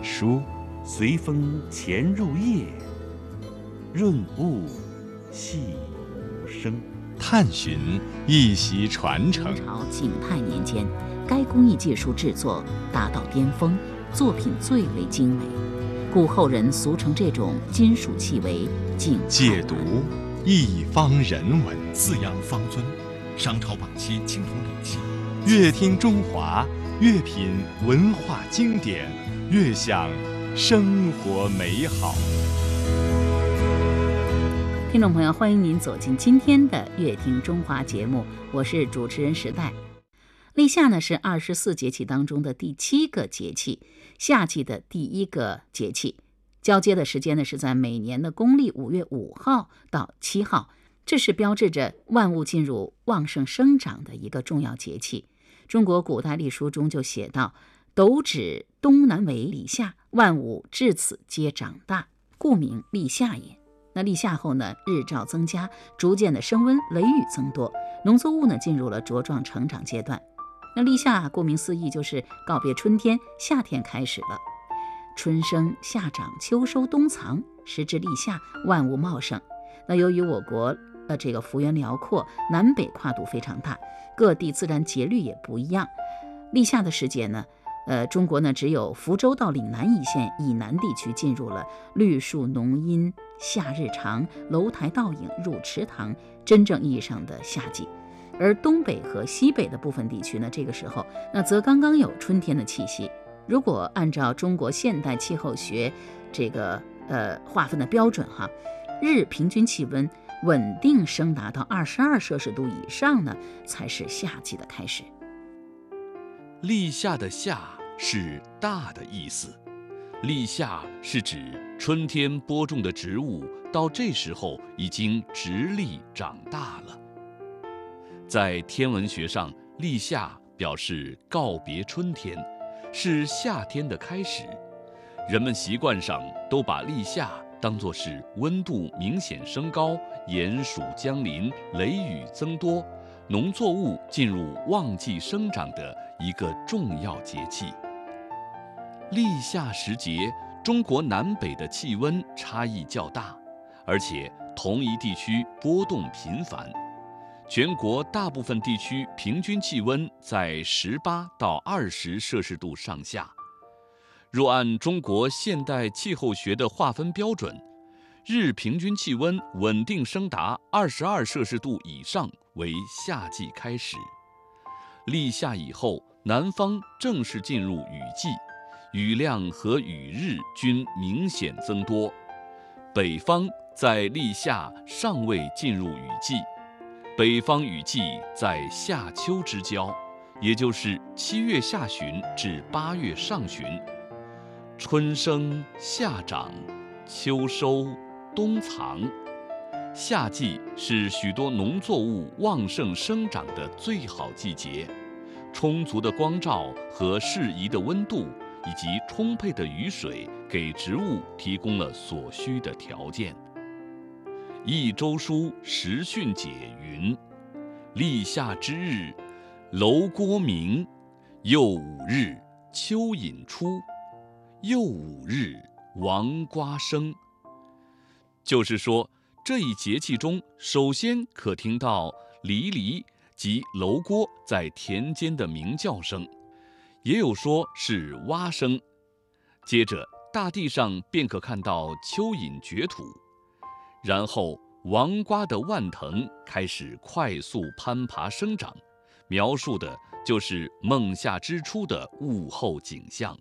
书，随风潜入夜，润物细无声。探寻一席传承。 明朝景泰年间，该工艺技术制作达到巅峰，作品最为精美，故后人俗称这种金属器为景泰解读一方人文， 四羊方尊，商朝晚期青铜礼器。 越听中华，越品文化经典，越享生活美好。 听众朋友，欢迎您走进今天的《乐听中华》节目，我是主持人时代。立夏呢是24节气当中的第7个节气，夏季的第1个节气，交接的时间呢是在每年的公历5月5号到7号，这是标志着万物进入旺盛生长的一个重要节气。中国古代历书中就写道：斗指东南为立夏，万物至此皆长大，故名立夏也。那立夏后呢，日照增加，逐渐的升温，雷雨增多，农作物呢进入了茁壮成长阶段。那立夏顾名思义就是告别春天，夏天开始了。春生夏长秋收冬藏，时至立夏，万物茂盛。那由于我国这个幅员辽阔，南北跨度非常大，各地自然节律也不一样。立夏的时节呢，中国呢只有福州到岭南一线以南地区进入了绿树浓荫，夏日长，楼台倒影入池塘，真正意义上的夏季。而东北和西北的部分地区呢，这个时候那则刚刚有春天的气息。如果按照中国现代气候学这个划分的标准哈，日平均气温稳定升达到22摄氏度以上呢，才是夏季的开始。 立夏的夏是大的意思，立夏是指春天播种的植物到这时候已经直立长大了。在天文学上，立夏表示告别春天，是夏天的开始。人们习惯上都把立夏当作是温度明显升高、炎暑将临、雷雨增多、农作物进入旺季生长的一个重要节气。立夏时节，中国南北的气温差异较大，而且同一地区波动频繁。全国大部分地区平均气温在18到20摄氏度上下。若按中国现代气候学的划分标准，日平均气温稳定升达22摄氏度以上为夏季开始。立夏以后，南方正式进入雨季，雨量和雨日均明显增多。北方在立夏尚未进入雨季，北方雨季在夏秋之交，也就是7月下旬至8月上旬。春生夏长，秋收冬藏。夏季是许多农作物旺盛生长的最好季节，充足的光照和适宜的温度以及充沛的雨水给植物提供了所需的条件。一周书时训解云：立夏之日，楼郭明；又5日，蚯蚓出；又5日，王瓜生。就是说，这一节气中，首先可听到离离及楼郭在田间的鸣叫声，也有说是蛙声。接着，大地上便可看到蚯蚓掘土，然后王瓜的蔓藤开始快速攀爬生长，描述的就是孟夏之初的物候景象。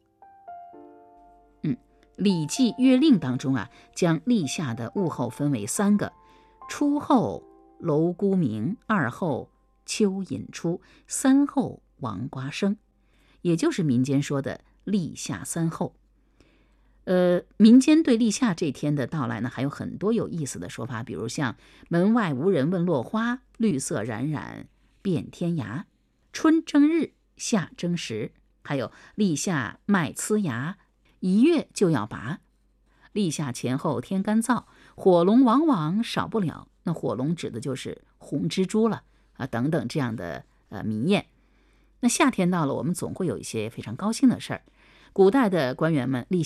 《礼记·乐令》当中将立夏的物候分为3个：初候楼姑鸣，2候蚯蚓出，3候王瓜生，也就是民间说的立夏3候。民间对立夏这天的到来呢，还有很多有意思的说法，比如像门外无人问落花，绿色冉冉遍天涯，春正日，夏正时，还有立夏麦呲芽，1月就要拔，立夏前后天干燥，火龙往往少不了。那火龙指的就是红蜘蛛了等等这样的民谚。那夏天到了，我们总会有一些非常高兴的事儿。古代的官员们立